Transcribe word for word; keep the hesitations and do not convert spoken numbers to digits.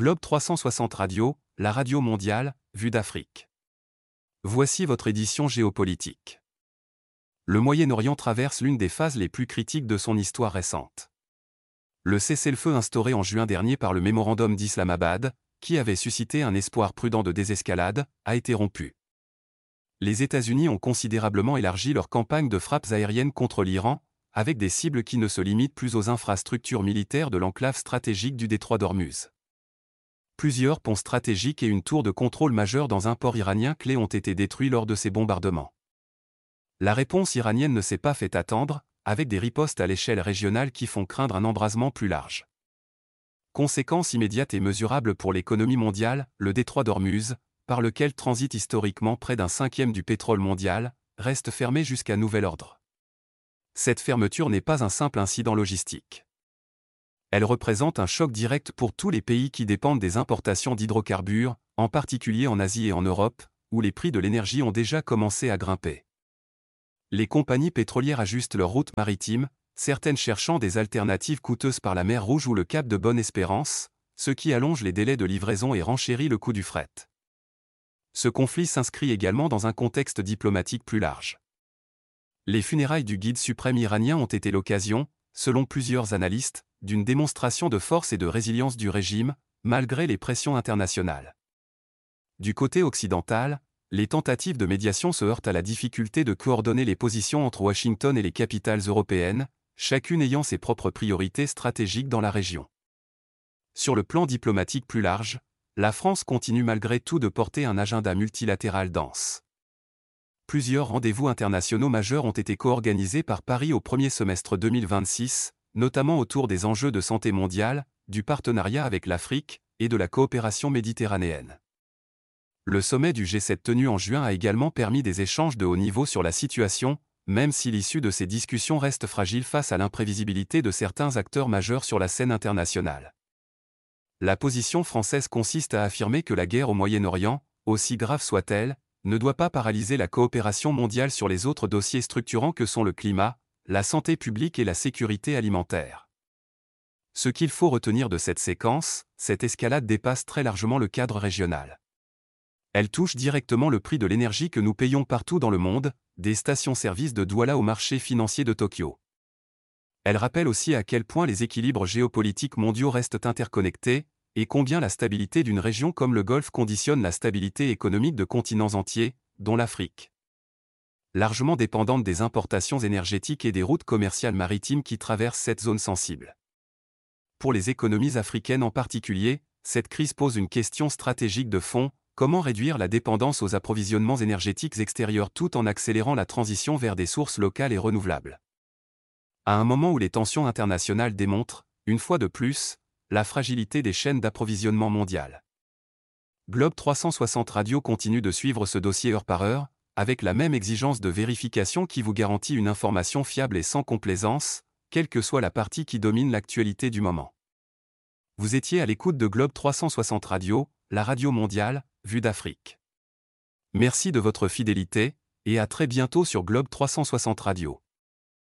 Globe trois cent soixante Radio, la radio mondiale, vue d'Afrique. Voici votre édition géopolitique. Le Moyen-Orient traverse l'une des phases les plus critiques de son histoire récente. Le cessez-le-feu instauré en juin dernier par le mémorandum d'Islamabad, qui avait suscité un espoir prudent de désescalade, a été rompu. Les États-Unis ont considérablement élargi leur campagne de frappes aériennes contre l'Iran, avec des cibles qui ne se limitent plus aux infrastructures militaires de l'enclave stratégique du détroit d'Ormuz. Plusieurs ponts stratégiques et une tour de contrôle majeure dans un port iranien clé ont été détruits lors de ces bombardements. La réponse iranienne ne s'est pas fait attendre, avec des ripostes à l'échelle régionale qui font craindre un embrasement plus large. Conséquence immédiate et mesurable pour l'économie mondiale, le détroit d'Ormuz, par lequel transite historiquement près d'un cinquième du pétrole mondial, reste fermé jusqu'à nouvel ordre. Cette fermeture n'est pas un simple incident logistique. Elle représente un choc direct pour tous les pays qui dépendent des importations d'hydrocarbures, en particulier en Asie et en Europe, où les prix de l'énergie ont déjà commencé à grimper. Les compagnies pétrolières ajustent leurs routes maritimes, certaines cherchant des alternatives coûteuses par la mer Rouge ou le cap de Bonne-Espérance, ce qui allonge les délais de livraison et renchérit le coût du fret. Ce conflit s'inscrit également dans un contexte diplomatique plus large. Les funérailles du guide suprême iranien ont été l'occasion, selon plusieurs analystes, d'une démonstration de force et de résilience du régime, malgré les pressions internationales. Du côté occidental, les tentatives de médiation se heurtent à la difficulté de coordonner les positions entre Washington et les capitales européennes, chacune ayant ses propres priorités stratégiques dans la région. Sur le plan diplomatique plus large, la France continue malgré tout de porter un agenda multilatéral dense. Plusieurs rendez-vous internationaux majeurs ont été co-organisés par Paris au premier semestre deux mille vingt-six, notamment autour des enjeux de santé mondiale, du partenariat avec l'Afrique et de la coopération méditerranéenne. Le sommet du G sept tenu en juin a également permis des échanges de haut niveau sur la situation, même si l'issue de ces discussions reste fragile face à l'imprévisibilité de certains acteurs majeurs sur la scène internationale. La position française consiste à affirmer que la guerre au Moyen-Orient, aussi grave soit-elle, ne doit pas paralyser la coopération mondiale sur les autres dossiers structurants que sont le climat, la santé publique et la sécurité alimentaire. Ce qu'il faut retenir de cette séquence, cette escalade dépasse très largement le cadre régional. Elle touche directement le prix de l'énergie que nous payons partout dans le monde, des stations-service de Douala au marché financier de Tokyo. Elle rappelle aussi à quel point les équilibres géopolitiques mondiaux restent interconnectés, et combien la stabilité d'une région comme le Golfe conditionne la stabilité économique de continents entiers, dont l'Afrique. Largement dépendante des importations énergétiques et des routes commerciales maritimes qui traversent cette zone sensible. Pour les économies africaines en particulier, cette crise pose une question stratégique de fond: comment réduire la dépendance aux approvisionnements énergétiques extérieurs tout en accélérant la transition vers des sources locales et renouvelables. À un moment où les tensions internationales démontrent, une fois de plus, la fragilité des chaînes d'approvisionnement mondiales. Globe trois cent soixante Radio continue de suivre ce dossier heure par heure, avec la même exigence de vérification qui vous garantit une information fiable et sans complaisance, quelle que soit la partie qui domine l'actualité du moment. Vous étiez à l'écoute de Globe trois cent soixante Radio, la radio mondiale, vue d'Afrique. Merci de votre fidélité, et à très bientôt sur Globe trois cent soixante Radio.